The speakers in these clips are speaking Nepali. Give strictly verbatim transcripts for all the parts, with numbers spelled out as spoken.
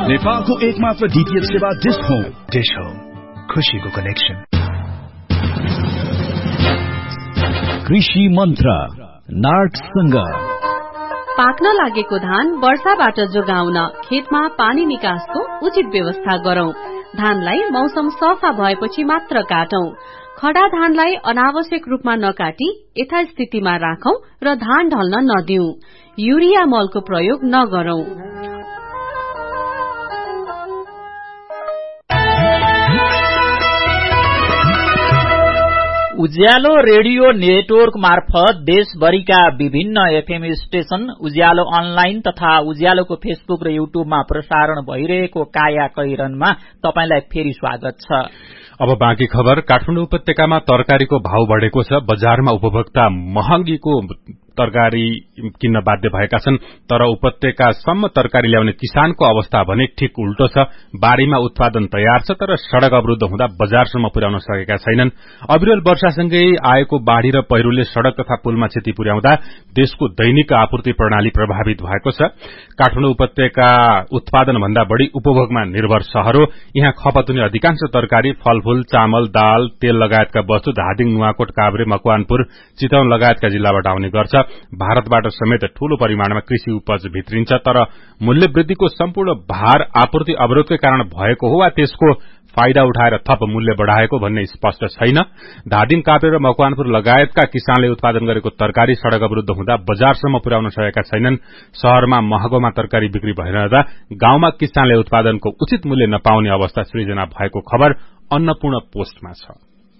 नेपालको एकमात्र डीटीएच सेवा डिश होम। डिश होम, खुशीको कनेक्सन। कृषि मन्त्र नार्कसँग। पाक्न लागेको धान वर्षाबाट जोगाउन खेतमा पानी निकासको उचित व्यवस्था गरौं। धानलाई मौसम सफा भएपछि मात्र काटौं। खडा धानलाई अनावश्यक रूपमा नकाटी यथास्थितिमा राखौं र धान ढल्न नदिऊ। युरिया मलको प्रयोग नगरौं। उज्यालो रेडियो नेटवर्क मार्फत देशभरिका विभिन्न एफएम स्टेशन, उज्यालो अनलाइन तथा उज्यालोको फेसबुक र युट्युबमा प्रसारण भइरहेको काया कैरनमा तपाईंलाई फेरि स्वागत छ। अब बाँकी खबर। काठमाडौँ उपत्यकामा तरकारीको भाव बढ़ेको छ। बजारमा उपभोक्ता महँगीको तरकारी किन्न बाध्य भएका छन्, तर उपत्यकासम्म तरकारी ल्याउने किसानको अवस्था भने ठिक उल्टो छ। बारीमा उत्पादन तयार छ, तर सड़क अवरुद्ध हुँदा बजारसम्म पुर्याउन सकेका छैनन्। अविरल वर्षासँगै आएको बाढ़ी र पहिरोले सड़क तथा पुलमा क्षति पुर्याउँदा देशको दैनिक आपूर्ति प्रणाली प्रभावित भएको छ। काठमाडौँ उपत्यका उत्पादन भन्दा बढ़ी उपभोगमा निर्भर शहर हो। यहाँ खपत हुने अधिकांश तरकारी, फलफूल, चामल, दाल, तेल लगायतका वस्तु धादिङ, नुवाकोट, काभ्रे, मकवानपुर, चितवन लगायतका जिल्लाबाट आउने गर्छ। भारतबाट समेत ठूलो परिमाणमा कृषि उपज भित्रिन्छ, तर मूल्य वृद्धिको सम्पूर्ण भार आपूर्ति अवरोधकै कारण भएको हो वा त्यसको फाइदा उठाएर थप मूल्य बढ़ाएको भन्ने स्पष्ट छैन। धादिङ, काभ्रे र मकवानपुर लगायतका किसानले उत्पादन गरेको तरकारी सड़क अवरुद्ध हुँदा बजारसम्म पुर्याउन सकेका छैनन्। शहरमा महँगोमा तरकारी बिक्री भइरहँदा गाउँमा किसानले उत्पादनको उचित मूल्य नपाउने अवस्था सृजना भएको खबर अन्नपूर्ण पोस्टमा छ।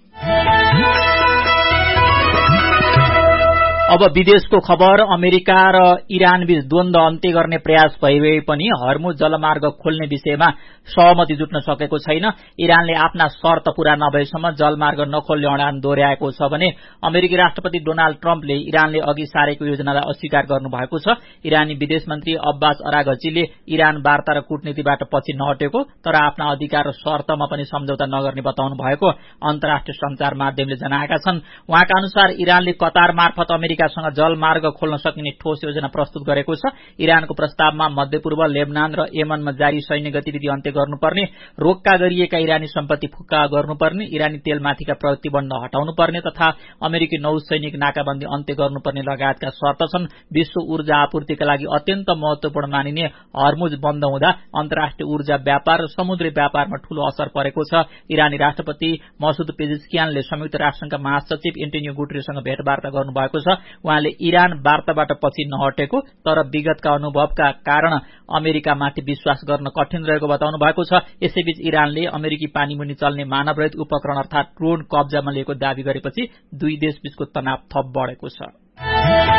अब विदेशको खबर। अमेरिका र इरान बीच द्वन्द अन्त्य गर्ने प्रयास भए पनि हर्मुज जलमार्ग खोल्ने विषयमा सहमति जुट्न सकेको छैन। इरानले आफ्ना शर्त पूरा नभएसम्म जलमार्ग नखोल्ने अडान दोहोर्याएको छ भने अमेरिकी राष्ट्रपति डोनाल्ड ट्रम्पले इरानले अघि सारेको योजनालाई अस्वीकार गर्नुभएको छ। इरानी विदेश मन्त्री अब्बास अरागचीले इरान वार्ता र कूटनीतिबाट पछि नहटेको तर आफ्ना अधिकार र शर्तमा पनि सम्झौता नगर्ने बताउनु भएको अन्तर्राष्ट्रिय संचार माध्यमले जनाएका छन्। उहाँका अनुसार इरानले कतार मार्फत अमेरिकासँग जलमार्ग खोल्न सकिने ठोस योजना प्रस्तुत गरेको छ। इरानको प्रस्तावमा मध्यपूर्व, लेबनान र यमनमा जारी सैन्य गतिविधि अन्त्य गर्नुपर्ने, रोक्का गरिएका इरानी सम्पत्ति फुक्का गर्नुपर्ने, इरानी तेलमाथिका प्रतिबन्ध हटाउनुपर्ने तथा अमेरिकी नौसैनिक नाकाबन्दी अन्त्य गर्नुपर्ने लगायतका शर्त छन्। विश्व ऊर्जा आपूर्तिका लागि अत्यन्त महत्वपूर्ण मानिने हर्मुज बन्द हुँदा अन्तर्राष्ट्रिय ऊर्जा व्यापार र समुद्री व्यापारमा ठूलो असर परेको छ। इरानी राष्ट्रपति मसूद पेजेस्कियानले संयुक्त राष्ट्रसंघका महासचिव एन्टोनियो गुटेरेससँग भेटवार्ता गर्नुभएको छ। उहाँले इरान वार्ताबाट पछि नहटेको तर विगतका अनुभवका कारण अमेरिकामाथि विश्वास गर्न कठिन रहेको बताउनु भएको छ। यसैबीच इरानले अमेरिकी पानीमुनि चल्ने मानवरहित उपकरण अर्थात ड्रोन कब्जामा लिएको दावी गरेपछि दुई देशबीचको तनाव थप बढ़ेको छ।